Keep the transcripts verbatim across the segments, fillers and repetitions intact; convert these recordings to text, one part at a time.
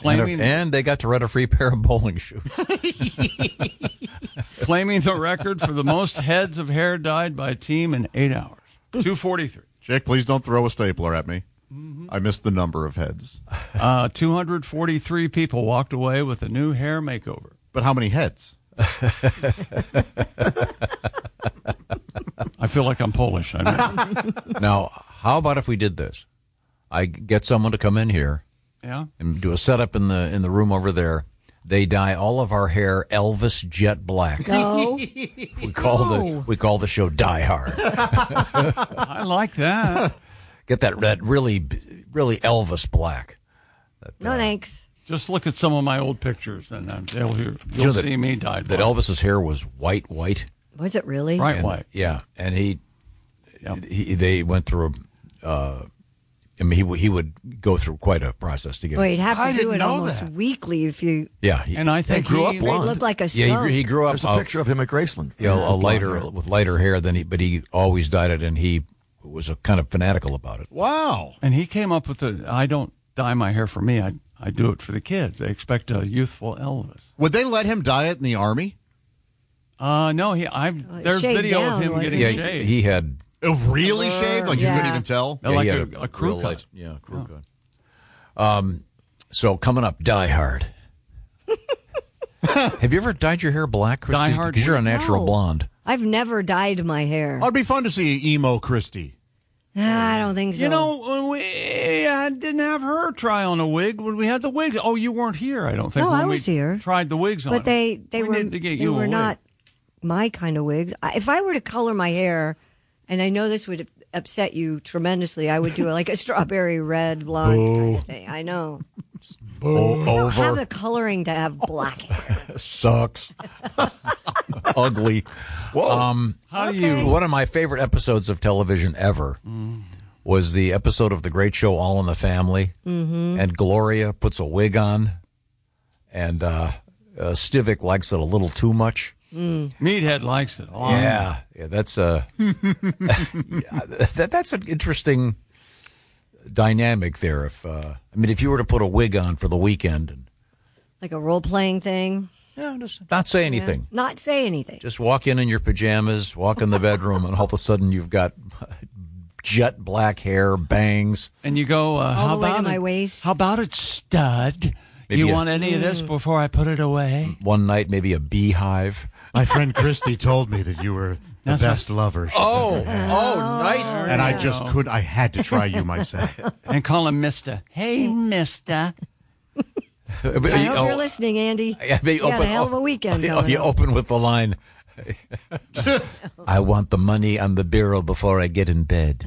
Claiming, and, a, and they got to rent a free pair of bowling shoes. Claiming the record for the most heads of hair dyed by a team in eight hours. two forty-three. Jake, please don't throw a stapler at me. Mm-hmm. I missed the number of heads. Uh, two hundred forty-three people walked away with a new hair makeover. But how many heads? I feel like I'm Polish. I mean. Now, how about if we did this? I get someone to come in here, yeah, and do a setup in the in the room over there. They dye all of our hair Elvis jet black. No, we call no. the we call the show Die Hard. I like that. Get that that really really Elvis black. That, no uh, thanks. Just look at some of my old pictures, and uh, they'll hear, you'll you know see that, me dyed That black. Elvis's hair was white, white. Was it really? Bright And, white. Yeah, and he, Yep. he they went through. A, uh, I mean, he would he would go through quite a process to get. Well, it. you'd have I to do didn't it know almost that. weekly if you. Yeah, he, And I think They grew he, up They blonde. look like a yeah, skunk. he, grew- he grew up There's a uh, picture of him at Graceland. you know, a Blonde lighter hair. with lighter hair than he, but he always dyed it, and he was a kind of fanatical about it. Wow. And he came up with the, I don't dye my hair for me, I I do it for the kids. They expect a youthful Elvis. Would they let him dye it in the Army? Uh, no, he. I there's shaved video down, of him wasn't getting Yeah, it? shaved. he had Oh, really shaved? Like you Yeah. couldn't even tell? yeah, like he a, had a crew real cut. light- yeah, crew cut. Um, so coming up, Die Hard. Have you ever dyed your hair black, Chris? Die Hard? Because you're a natural No. blonde. I've never dyed my hair. Oh, it'd be fun to see emo Christie. I don't think so. You know, when we I didn't have her try on a wig when we had the wig. Oh, you weren't here, I don't think. No, when I we was here. Tried the wigs on. but they they we were needed to get they you a were wig. not my kind of wigs. I, if I were to color my hair, and I know this would upset you tremendously, I would do like a strawberry red blonde kind of thing. I know. O- I don't have over the coloring to have black hair. sucks. Ugly. Um, How do Okay. you? one of my favorite episodes of television ever was the episode of The Great Show, All in the Family, mm-hmm. and Gloria puts a wig on, and uh, uh, Stivic likes it a little too much. Meathead likes it. a lot. Yeah, yeah, that's a yeah, that, that's an interesting dynamic there. If uh, I mean, if you were to put a wig on for the weekend, and Like a role playing thing. yeah, just not say anything, Yeah. Not say anything. just walk in in your pajamas, walk in the bedroom, and all of a sudden you've got jet black hair, bangs. And you go, uh, how the way to about my it? waist. How about it, stud? Maybe you a- want any of this before I put it away? One night, maybe a beehive. My friend Christy told me that you were the That's best lover. she Oh, said. oh, nice. And I just could, I had to try you myself. And call him Mister. Hey, Mister. I hope you're listening, Andy. Yeah, they You had open- a hell of a weekend You, going you on. open with the line, I want the money on the bureau before I get in bed.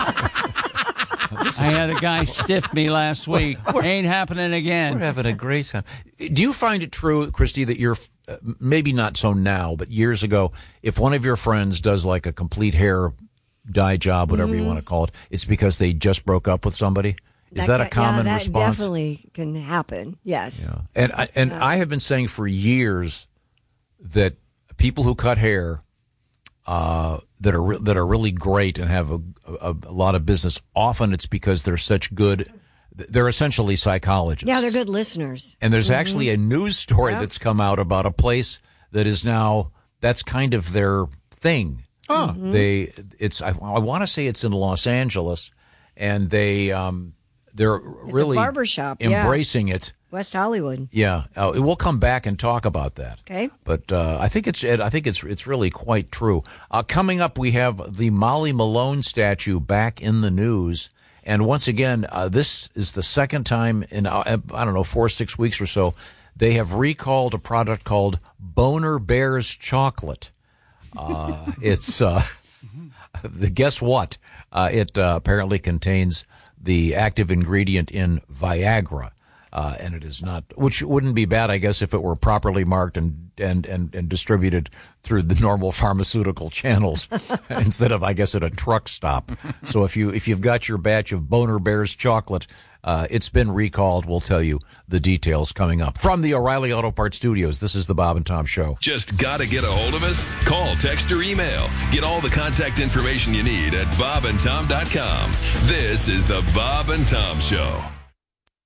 I had a guy stiff me last week. Ain't happening We're again. having a great time. Do you find it true, Christy, that you're, uh, maybe not so now, but years ago, if one of your friends does like a complete hair dye job, whatever you want to call it, it's because they just broke up with somebody? Is that, a ca- common yeah, that response? definitely can happen. Yes. Yeah. And I, and I have been saying for years that people who cut hair uh, that are re- that are really great and have a, a, a lot of business, often it's because they're such good. They're essentially psychologists. Yeah, they're good listeners. And there's actually a news story Yep. that's come out about a place that is now that's kind of their thing. Oh. They it's I, I want to say it's in Los Angeles, and they um they're really barbershop, yeah. embracing it. West Hollywood. Yeah, uh, we'll come back and talk about that. Okay. But uh, I think it's I think it's it's really quite true. Uh, coming up, we have the Molly Malone statue back in the news, and once again, uh, this is the second time in uh, I don't know four or six weeks or so they have recalled a product called Boner Bears chocolate. Uh, it's uh, guess what? Uh, it uh, apparently contains the active ingredient in Viagra. Uh, and it is not, which wouldn't be bad, I guess, if it were properly marked and, and, and, and distributed through the normal pharmaceutical channels instead of, I guess, at a truck stop. So if you, if you've got your batch of Boner Bears chocolate, uh, it's been recalled. We'll tell you the details coming up. From the O'Reilly Auto Parts Studios, this is the Bob and Tom Show. Just gotta get a hold of us? Call, text, or email. Get all the contact information you need at bob and tom dot com. This is the Bob and Tom Show.